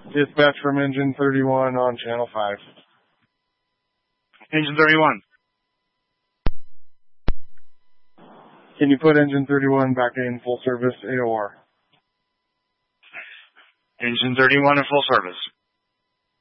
Dispatch from Engine 31 on Channel 5. Engine 31. Can you put Engine 31 back in full service AOR? Engine 31 in full service.